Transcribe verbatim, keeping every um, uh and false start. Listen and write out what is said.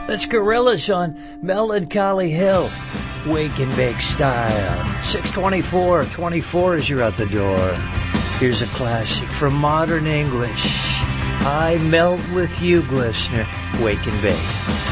That's Gorillaz on Melancholy Hill. Wake and bake style. six twenty-four. twenty-four as you're out the door. Here's a classic from modern English. I melt with you, listener. Wake and bake.